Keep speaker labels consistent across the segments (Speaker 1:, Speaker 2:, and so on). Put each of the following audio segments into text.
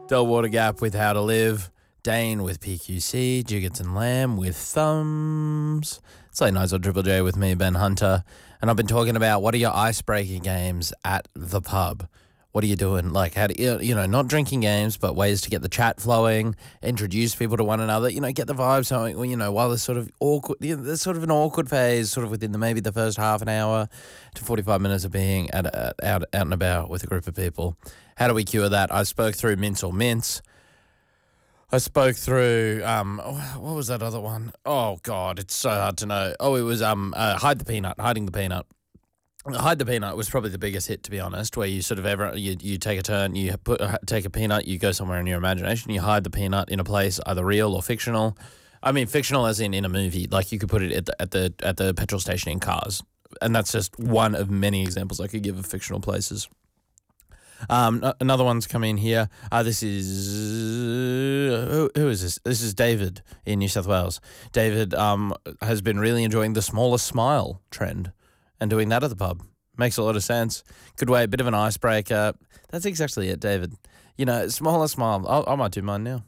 Speaker 1: Del Watergap with How to Live, Dane with PQC, Jiggets and Lamb with Thumbs. It's late nights on Triple J with me, Ben Hunter, and I've been talking about what are your icebreaker games at the pub. What are you doing? Like, how do not drinking games, but ways to get the chat flowing, introduce people to one another, get the vibes going, while there's sort of awkward, there's sort of an awkward phase sort of within maybe the first half an hour to 45 minutes of being out and about with a group of people. How do we cure that? I spoke through Mince or Mince. I spoke through, what was that other one? Oh, God, it's so hard to know. Oh, it was Hide the Peanut, Hiding the Peanut. Hide the Peanut was probably the biggest hit, to be honest, where you sort of you take a turn, you take a peanut, you go somewhere in your imagination, you hide the peanut in a place, either real or fictional. I mean, fictional as in a movie. Like, you could put it at the petrol station in Cars, and that's just one of many examples I could give of fictional places. Another one's come in here. This is who is this? This is David in New South Wales. David has been really enjoying the smallest smile trend. And doing that at the pub. Makes a lot of sense. Good way, a bit of an icebreaker. That's exactly it, David. Smaller smile. I might do mine now.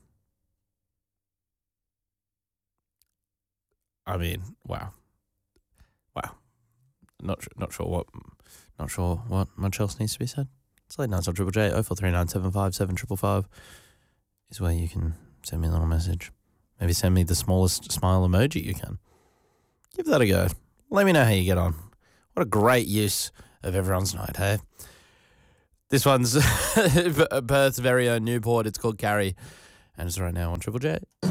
Speaker 1: I mean, wow. Not sure what much else needs to be said. It's late nights on Triple J. 0439757555 is where you can send me a little message. Maybe send me the smallest smile emoji you can. Give that a go. Let me know how you get on. What a great use of everyone's night, hey? This one's Perth's very own Newport. It's called Carrie, and it's right now on Triple J.